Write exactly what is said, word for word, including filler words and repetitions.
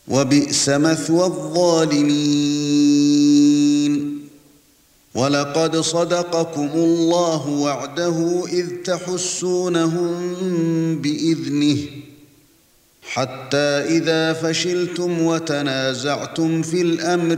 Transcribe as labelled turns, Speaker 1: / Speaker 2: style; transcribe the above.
Speaker 1: وَبِئْسَ مَثْوَى الظَّالِمِينَ وَلَقَدْ صَدَقَكُمُ اللَّهُ وَعْدَهُ إِذْ تَحُسُّونَهُم بِإِذْنِهِ حَتَّى إِذَا فَشِلْتُمْ وَتَنَازَعْتُمْ فِي الْأَمْرِ